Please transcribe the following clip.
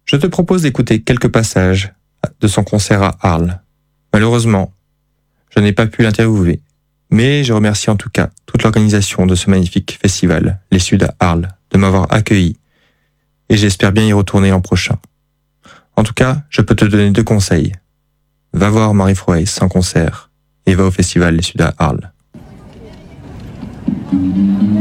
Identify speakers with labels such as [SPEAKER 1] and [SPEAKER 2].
[SPEAKER 1] Je te propose d'écouter quelques passages de son concert à Arles. Malheureusement, je n'ai pas pu l'interviewer, mais je remercie en tout cas toute l'organisation de ce magnifique festival, Les Suds à Arles, de m'avoir accueilli, et j'espère bien y retourner l'an prochain. En tout cas, je peux te donner 2 conseils. Va voir Marie Froès en concert, et va au festival Les Suds à Arles.